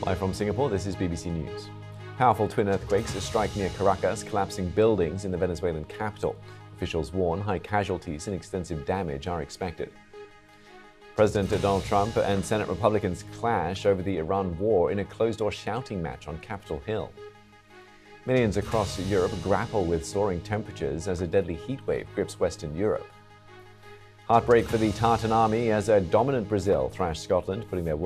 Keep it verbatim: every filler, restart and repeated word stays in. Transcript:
Live from Singapore, this is B B C News. Powerful twin earthquakes strike near Caracas, collapsing buildings in the Venezuelan capital. Officials warn high casualties and extensive damage are expected. President Donald Trump and Senate Republicans clash over the Iran war in a closed-door shouting match on Capitol Hill. Millions across Europe grapple with soaring temperatures as a deadly heatwave grips Western Europe. Heartbreak for the Tartan army as a dominant Brazil thrashed Scotland, putting their